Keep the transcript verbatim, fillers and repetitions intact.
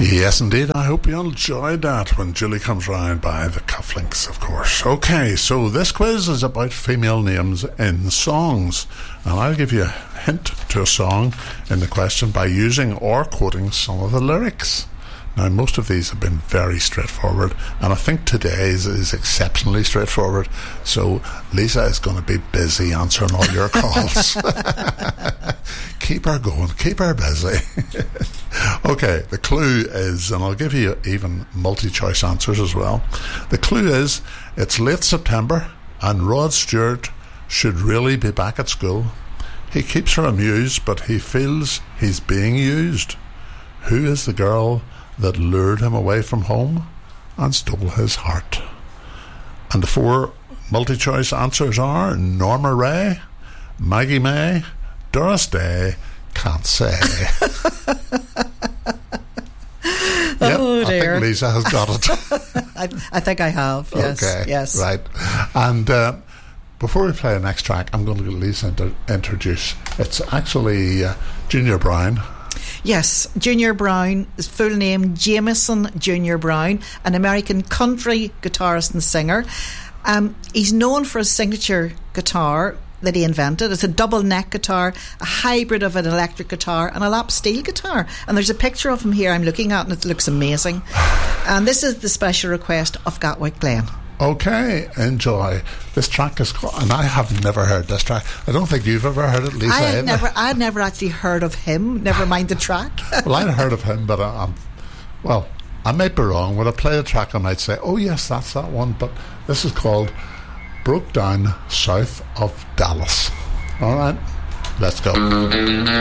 Yes, indeed. I hope you enjoyed that when Julie comes round by the Cufflinks, of course. Okay, so this quiz is about female names in songs. And I'll give you a hint to a song in the question by using or quoting some of the lyrics. Now, most of these have been very straightforward, and I think today's is exceptionally straightforward. So Lisa is going to be busy answering all your calls. Keep her going, keep her busy. Okay, the clue is, and I'll give you even multi-choice answers as well. The clue is, it's late September, and Rod Stewart should really be back at school. He keeps her amused, but he feels he's being used. Who is the girl that lured him away from home and stole his heart? And the four multi-choice answers are Norma Ray, Maggie May, Doris Day, can't say. Yep, oh dear. I think Lisa has got it. I, I think I have, yes. Okay, yes. Right. And uh, before we play the next track, I'm going to get Lisa to introduce. It's actually uh, Junior Brown. Yes, Junior Brown, his full name Jameson Junior Brown, an American country guitarist and singer. Um, he's known for his signature guitar that he invented. It's a double neck guitar, a hybrid of an electric guitar and a lap steel guitar. And there's a picture of him here I'm looking at, and it looks amazing. And this is the special request of Gatwick Glen. Okay, enjoy. This track is called, and I have never heard this track. I don't think you've ever heard it, Lisa. I had either. never, I had never actually heard of him. Never mind the track. Well, I'd heard of him, but I, I'm well. I might be wrong. When I play the track, I might say, "Oh yes, that's that one." But this is called "Broke Down South of Dallas." All right, let's go.